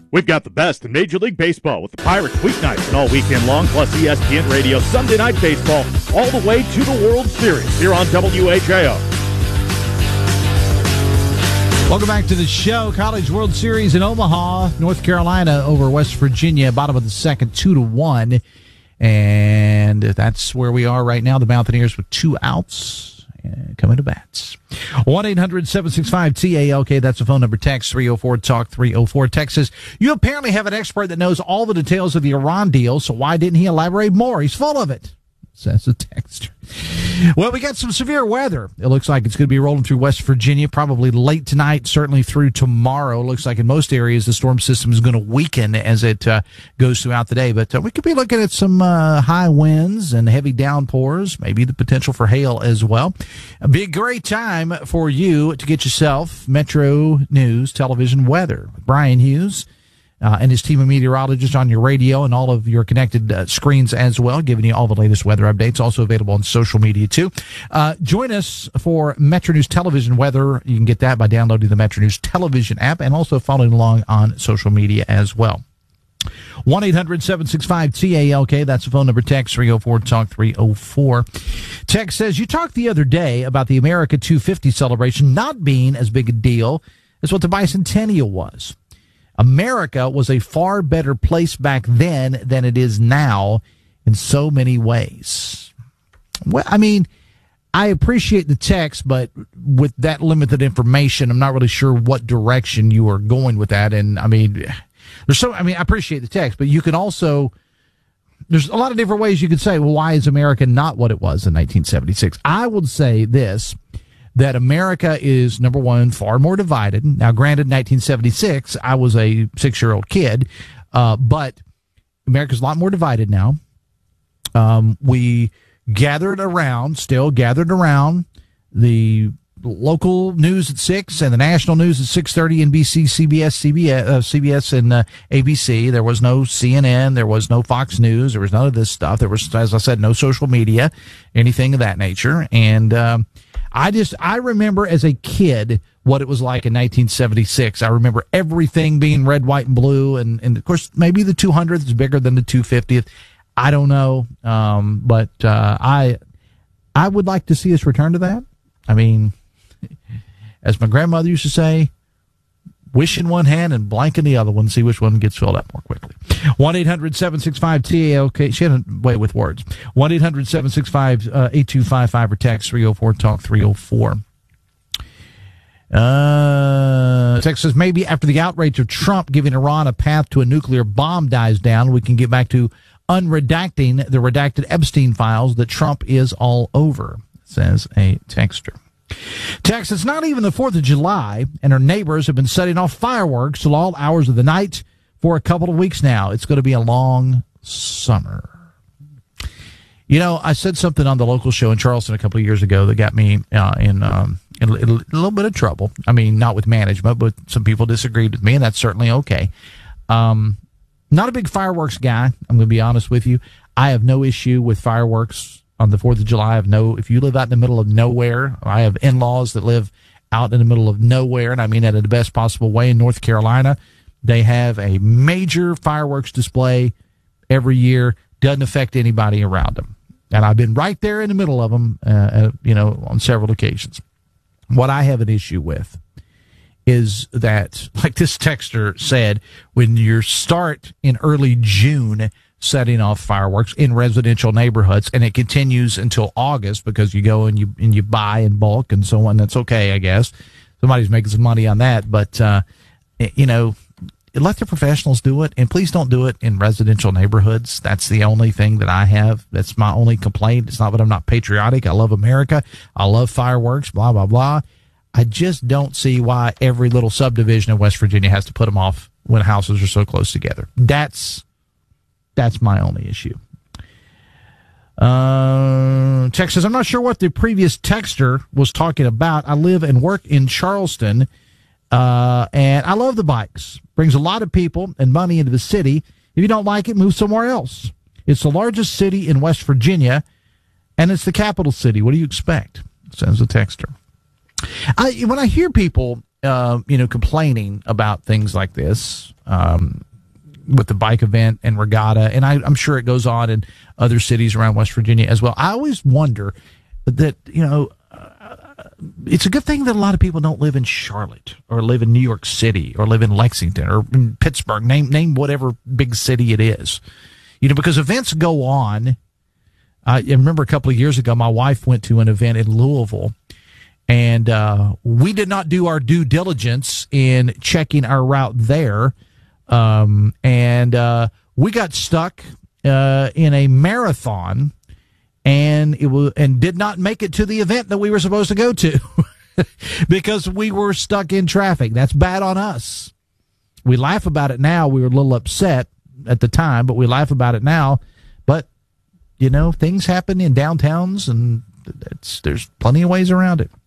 We've got the best in Major League Baseball with the Pirates weeknights and all weekend long, plus ESPN Radio Sunday Night Baseball all the way to the World Series here on WHIO. Welcome back to the show. College World Series in Omaha, North Carolina over West Virginia, bottom of the second, 2-1. And that's where we are right now. The Mountaineers with 2 outs. Coming to bats. 1-800-765-TALK. That's the phone number. Text 304-TALK 304. Text says, you apparently have an expert that knows all the details of the Iran deal, so why didn't he elaborate more? He's full of it, says the texter. Well, we got some severe weather. It looks like it's going to be rolling through West Virginia, probably late tonight, certainly through tomorrow. It looks like in most areas the storm system is going to weaken as it goes throughout the day. But we could be looking at some high winds and heavy downpours, maybe the potential for hail as well. It'd be a great time for you to get yourself Metro News television weather with Brian Hughes and his team of meteorologists on your radio and all of your connected screens as well, giving you all the latest weather updates, also available on social media too. Join us for Metro News television weather. You can get that by downloading the Metro News television app and also following along on social media as well. 1-800-765-TALK. That's the phone number. Text 304-TALK 304. Text says, you talked the other day about the America 250 celebration not being as big a deal as what the bicentennial was. America was a far better place back then than it is now in so many ways. Well, I mean, I appreciate the text, but with that limited information, I'm not really sure what direction you are going with that. And I mean, I appreciate the text, but you can also, there's a lot of different ways you could say, well, why is America not what it was in 1976? I would say this, that America is, number one, far more divided. Now, granted, 1976, I was a 6-year-old kid, but America's a lot more divided now. We still gathered around the local news at 6 and the national news at 6:30, NBC, CBS, and ABC. There was no CNN. There was no Fox News. There was none of this stuff. There was, as I said, no social media, anything of that nature. And I remember as a kid what it was like in 1976. I remember everything being red, white, and blue. And of course, maybe the 200th is bigger than the 250th. I don't know. But I would like to see us return to that. I mean, as my grandmother used to say, wish in one hand and blank in the other one, see which one gets filled up more quickly. 1-800-765-TALK. She had a way with words. 1-800-765-8255 or text 304-TALK 304. Text says, maybe after the outrage of Trump giving Iran a path to a nuclear bomb dies down, we can get back to unredacting the redacted Epstein files that Trump is all over, says a texter. Text, it's not even the 4th of July, and our neighbors have been setting off fireworks till all hours of the night for a couple of weeks now. It's going to be a long summer. You know, I said something on the local show in Charleston a couple of years ago that got me in a little bit of trouble. I mean, not with management, but some people disagreed with me, and that's certainly okay. Not a big fireworks guy, I'm going to be honest with you. I have no issue with fireworks on the 4th of July. If you live out in the middle of nowhere, I have in-laws that live out in the middle of nowhere, and I mean that in the best possible way in North Carolina. They have a major fireworks display every year. Doesn't affect anybody around them. And I've been right there in the middle of them, on several occasions. What I have an issue with is that, like this texter said, when you start in early June setting off fireworks in residential neighborhoods, and it continues until August because you go and you buy in bulk and so on. That's okay, I guess. Somebody's making some money on that, but let the professionals do it, and please don't do it in residential neighborhoods. That's the only thing that I have. That's my only complaint. It's not that I'm not patriotic. I love America. I love fireworks, blah, blah, blah. I just don't see why every little subdivision in West Virginia has to put them off when houses are so close together. That's my only issue. Text says, I'm not sure what the previous texter was talking about. I live and work in Charleston, and I love the bikes. Brings a lot of people and money into the city. If you don't like it, move somewhere else. It's the largest city in West Virginia, and it's the capital city. What do you expect? Says the texter. When I hear people complaining about things like this with the bike event and regatta, and I'm sure it goes on in other cities around West Virginia as well. I always wonder that, it's a good thing that a lot of people don't live in Charlotte or live in New York City or live in Lexington or in Pittsburgh, name whatever big city it is, because events go on. I remember a couple of years ago, my wife went to an event in Louisville, and we did not do our due diligence in checking our route there. And we got stuck in a marathon, and did not make it to the event that we were supposed to go to because we were stuck in traffic. That's bad on us. We laugh about it now. We were a little upset at the time, but we laugh about it now. But things happen in downtowns, and there's plenty of ways around it.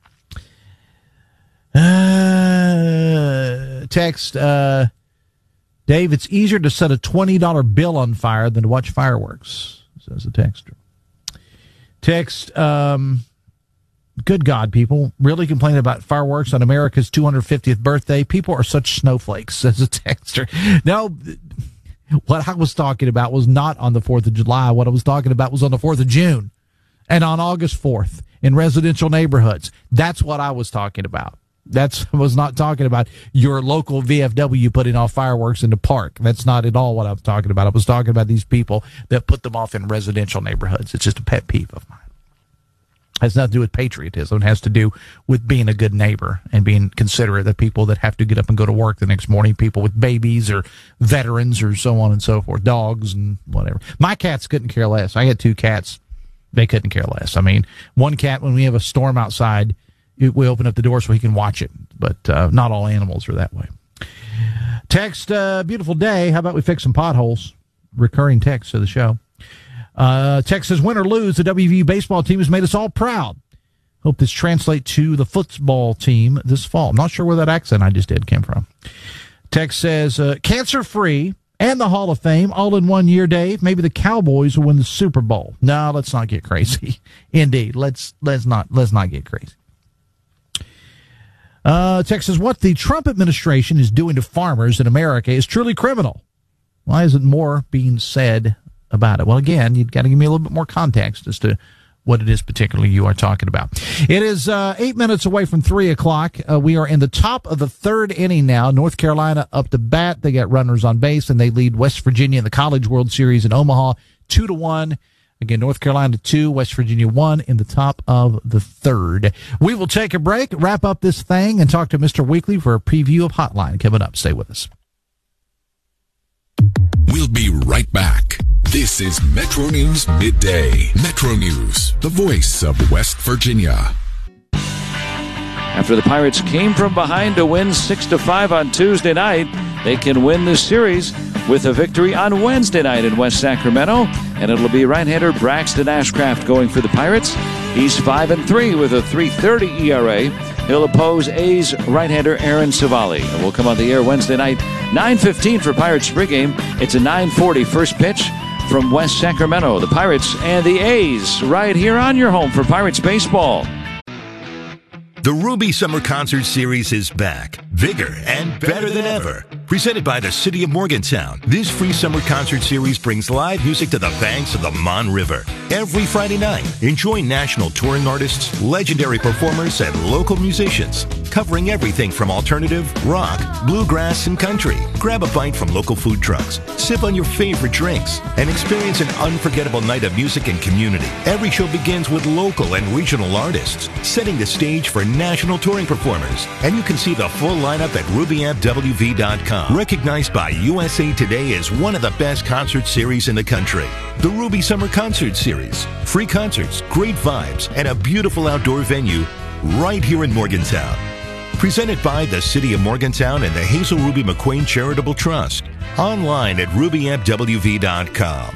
Text, Dave, it's easier to set a $20 bill on fire than to watch fireworks, says the texter. Text, good God, people really complaining about fireworks on America's 250th birthday. People are such snowflakes, says a texter. No, what I was talking about was not on the 4th of July. What I was talking about was on the 4th of June and on August 4th in residential neighborhoods. That's what I was talking about. I was not talking about your local VFW putting off fireworks in the park. That's not at all what I was talking about. I was talking about these people that put them off in residential neighborhoods. It's just a pet peeve of mine. It has nothing to do with patriotism. It has to do with being a good neighbor and being considerate of people that have to get up and go to work the next morning, people with babies or veterans or so on and so forth, dogs and whatever. My cats couldn't care less. I had 2 cats. They couldn't care less. I mean, one cat, when we have a storm outside, we open up the door so he can watch it, but not all animals are that way. Text, beautiful day. How about we fix some potholes? Recurring text to the show. Text says, win or lose, the WVU baseball team has made us all proud. Hope this translates to the football team this fall. I'm not sure where that accent I just did came from. Text says, cancer-free and the Hall of Fame all in 1 year, Dave. Maybe the Cowboys will win the Super Bowl. No, let's not get crazy. Indeed, let's not get crazy. Text says, what the Trump administration is doing to farmers in America is truly criminal. Why isn't more being said about it? Well, again, you've got to give me a little bit more context as to what it is particularly you are talking about. It is 8 minutes away from 3 o'clock. We are in the top of the 3rd inning now. North Carolina up to bat. They got runners on base, and they lead West Virginia in the College World Series in Omaha 2-1. Again, North Carolina 2, West Virginia 1 in the top of the 3rd. We will take a break, wrap up this thing, and talk to Mr. Weekly for a preview of Hotline coming up. Stay with us. We'll be right back. This is Metro News Midday. Metro News, the voice of West Virginia. After the Pirates came from behind to win 6-5 on Tuesday night, they can win the series with a victory on Wednesday night in West Sacramento, and it'll be right-hander Braxton Ashcraft going for the Pirates. He's 5-3 with a 3.30 ERA. He'll oppose A's right-hander Aaron Savali. And we'll come on the air Wednesday night, 9:15 for Pirates pregame. It's a 9:40 first pitch from West Sacramento. The Pirates and the A's right here on your home for Pirates baseball. The Ruby Summer Concert Series is back, bigger and better than ever. Presented by the City of Morgantown, this free summer concert series brings live music to the banks of the Mon River. Every Friday night, enjoy national touring artists, legendary performers, and local musicians, covering everything from alternative, rock, bluegrass, and country. Grab a bite from local food trucks, sip on your favorite drinks, and experience an unforgettable night of music and community. Every show begins with local and regional artists, setting the stage for national touring performers. And you can see the full lineup at RubyAppWV.com. Recognized by USA Today as one of the best concert series in the country. The Ruby Summer Concert Series. Free concerts, great vibes, and a beautiful outdoor venue right here in Morgantown. Presented by the City of Morgantown and the Hazel Ruby McQueen Charitable Trust. Online at RubyAppWV.com.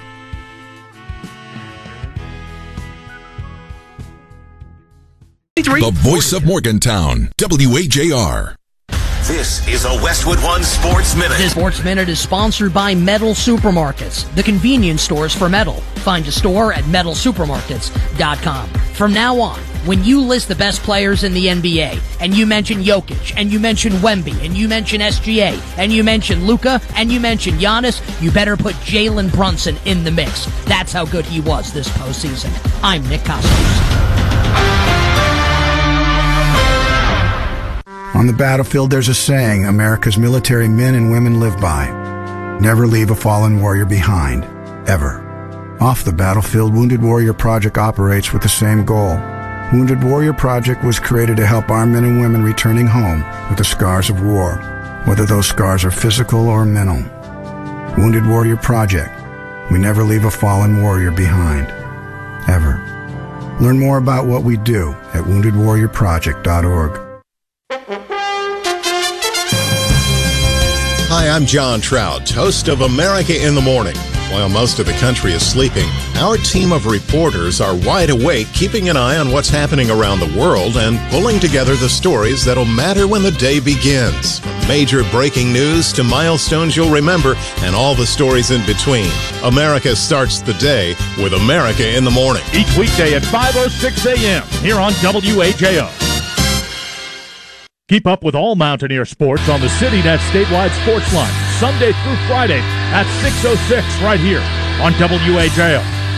The voice of Morgantown, WAJR. This is a Westwood One Sports Minute. This Sports Minute is sponsored by Metal Supermarkets, the convenience stores for metal. Find a store at metalsupermarkets.com. From now on, when you list the best players in the NBA, and you mention Jokic, and you mention Wemby, and you mention SGA, and you mention Luka, and you mention Giannis, you better put Jalen Brunson in the mix. That's how good he was this postseason. I'm Nick Kostos. On the battlefield, there's a saying America's military men and women live by. Never leave a fallen warrior behind, ever. Off the battlefield, Wounded Warrior Project operates with the same goal. Wounded Warrior Project was created to help our men and women returning home with the scars of war, whether those scars are physical or mental. Wounded Warrior Project. We never leave a fallen warrior behind, ever. Learn more about what we do at woundedwarriorproject.org. Hi, I'm John Trout, host of America in the Morning. While most of the country is sleeping, our team of reporters are wide awake, keeping an eye on what's happening around the world and pulling together the stories that'll matter when the day begins. From major breaking news to milestones you'll remember and all the stories in between. America starts the day with America in the Morning. Each weekday at 5:06 a.m. here on WAJO. Keep up with all Mountaineer sports on the CityNet statewide sports line, Sunday through Friday at 6:06 right here on WAJO.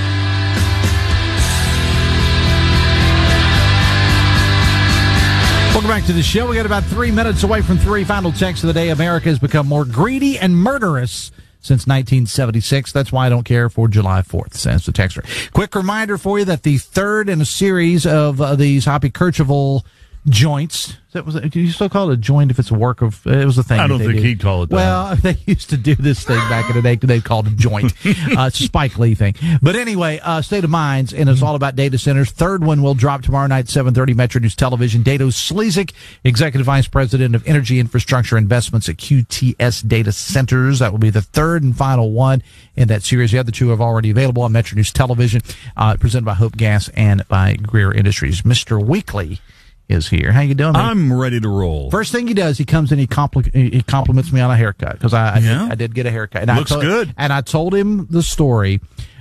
Welcome back to the show. We got about 3 minutes away from 3. Final text of the day. America has become more greedy and murderous since 1976. That's why I don't care for July 4th, says the texter. Quick reminder for you that the third in a series of these Hoppy Kercheval joints. Do you still call it a joint if it's a work of? It was a thing. I don't think he'd call it that. Well, they used to do this thing back in the day. They called it a joint. It's a Spike Lee thing. But anyway, State of Minds, and it's all about data centers. Third one will drop tomorrow night, 7:30, Metro News Television. Dado Slezik, Executive Vice President of Energy Infrastructure Investments at QTS Data Centers. That will be the third and final one in that series. The other two are already available on Metro News Television, presented by Hope Gas and by Greer Industries. Mr. Weekly is here. How you doing, man? I'm ready to roll. First thing he does, he comes in, he compliments me on a haircut, because I did get a haircut. And Looks good. And I told him the story.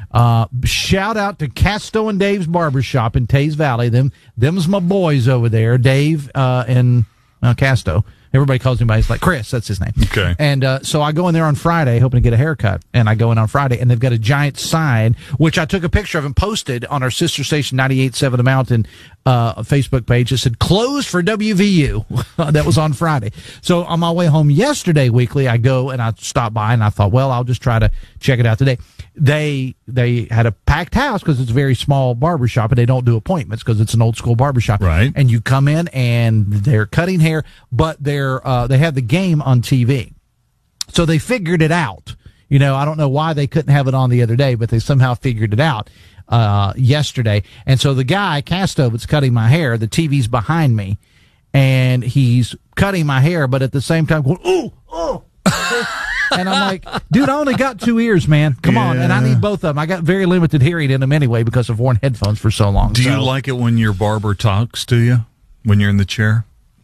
Shout out to Casto and Dave's Barbershop in Tays Valley. Them's my boys over there, Dave and Casto. Everybody calls him by, he's like Chris, that's his name. Okay. And so I go in there on Friday hoping to get a haircut, and I go in on Friday, and they've got a giant sign, which I took a picture of and posted on our sister station 98.7 The Mountain Facebook page. It said closed for WVU. That was on Friday. So on my way home yesterday, Weekly, I go and I stop by, and I thought, well, I'll just try to check it out today. They had a packed house because it's a very small barbershop, and they don't do appointments because it's an old school barbershop. Right. And you come in and they're cutting hair, but they have the game on TV. So they figured it out. You know, I don't know why they couldn't have it on the other day, but they somehow figured it out yesterday. And so the guy, Casto, that's cutting my hair, the TV's behind me, and he's cutting my hair, but at the same time going, ooh, oh. And I'm like, dude, I only got 2 ears, man. Come on. And I need both of them. I got very limited hearing in them anyway because I've worn headphones for so long. Do you like it when your barber talks to you when you're in the chair?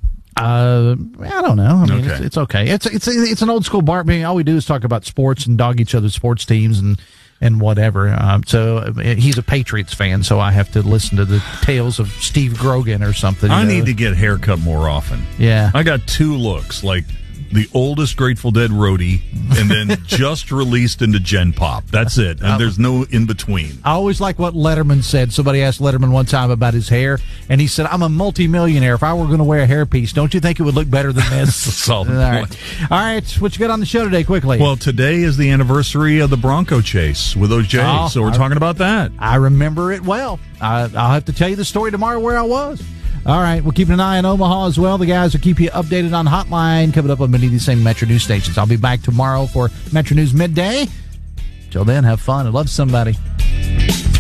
I don't know. I mean, okay. It's okay. It's an old school bar. I mean, all we do is talk about sports and dog each other's sports teams and whatever. So he's a Patriots fan, so I have to listen to the tales of Steve Grogan or something. I need to get a haircut more often. Yeah. I got 2 looks, like the oldest Grateful Dead roadie, and then just released into Gen Pop. That's it. And there's no in between. I always like what Letterman said. Somebody asked Letterman one time about his hair, and he said, I'm a multimillionaire. If I were going to wear a hairpiece, don't you think it would look better than this? That's a solid point. All right. What you got on the show today, quickly? Well, today is the anniversary of the Bronco chase with those Jays, so we're talking about that. I remember it well. I'll have to tell you the story tomorrow where I was. All right, we're keeping an eye on Omaha as well. The guys will keep you updated on Hotline coming up on many of these same Metro News stations. I'll be back tomorrow for Metro News Midday. Till then, have fun and love somebody.